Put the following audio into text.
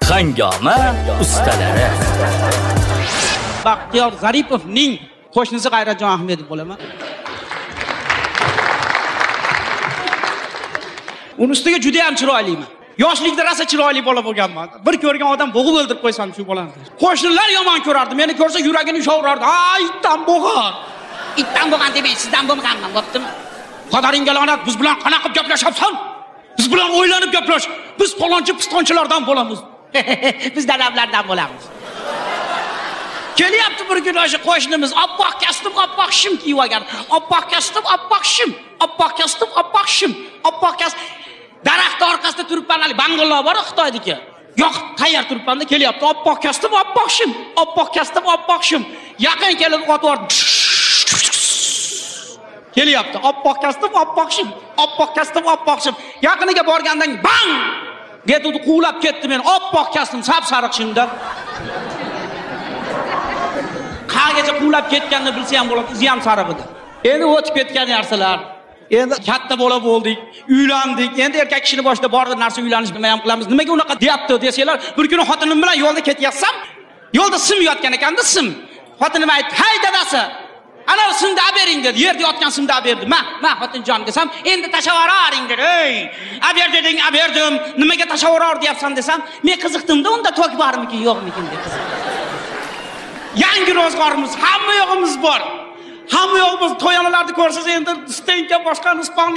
Hangama ustalari. Baxtiyor Zaripovning qo'shnisi G'ayratjon Ahmedov bo'laman. Uni ustiga juda ham chiroyliman. Yoshlikda rosa chiroyli bola bo'lganman. Bir ko'rgan odam bo'g'ib o'ldirib qo'ysam shu bolani. Qo'shnilar yomon ko'rardi. Meni ko'rsa yuragini ushaverardi. "Ay, itdan bo'g'an. Itdan bo'g'an demay, sizdan bo'lganman, bo'ptimi? Qodaringga la'nat, biz bilan qanaqa gaplashyapsan? Biz bilan o'ylanib gaplash. Biz palonchi pistonchilardan bo'lamiz. Biz dadamlardan bo'lamiz." Kelyapti bir kun o'sha qo'shnimiz oppoq kastim, oppoq shim kiyib olgan. Oppoq kastim, oppoq shim, oppoq kastim, oppoq shim, oppoq kastim. Daraxt orqasida turibman, hali bangollar bor Xitoydagi. Yo'q, qayer turibmanda kelyapti. Oppoq kastim, oppoq shim, oppoq kastim, oppoq shim. Yaqin kelib o'tib kelyapti. Oppoq kastim, oppoq shim, oppoq kastim, oppoq shim. Yaqiniga borgandan bang! Dedi quvlab ketdi men. Oppoq kastim, sap-sariq shimda. Qayergacha quvlab ketganini bilsa ham bo'ladi, o'zi ham sariq edi. Endi o'tib ketgan narsalar. Endi katta bola bo'ldik, uylandik. Endi erkak kishini boshida bordi narsa uylanish nima ham qilamiz. Nimaga unaqa deyapti desanglar, bir kuni xotinim bilan yo'lda ketyapsam, yo'lda sim yotgan ekanda sim. Xotinim aytdi: "Hay dadasi, ana simni olib bering" dedi. Yerda yotgan simni olib berdi. "Ma, xotinjon" desam, "Endi tashavararing" dedi. "Ey, olib ber deding, olib berdim. Nimaga tashavarar deyapsan" desam, "Men qiziqdim-da, unda tok bormikin, yo'qmikin" deb. Yangi ro'zg'orimiz, hamma yo'g'imiz bor. Hamma yo'g'imiz to'yanalarni ko'rsangiz endi stenka boshqa Ispaniya